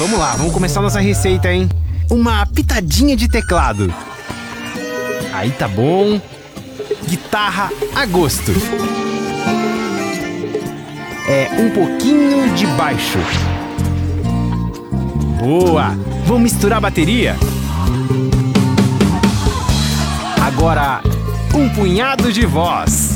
vamos lá, vamos começar nossa receita, hein? Uma pitadinha de teclado. Aí tá bom. Guitarra a gosto. Um pouquinho de baixo. Boa! Vamos misturar a bateria? Agora, um punhado de voz.